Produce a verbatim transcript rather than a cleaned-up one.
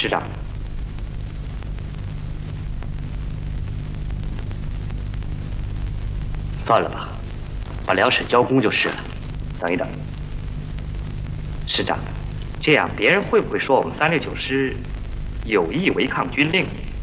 师长，算了吧，把粮食交公就是了。等一等，师长，这样别人会不会说我们三六九师有意违抗军令？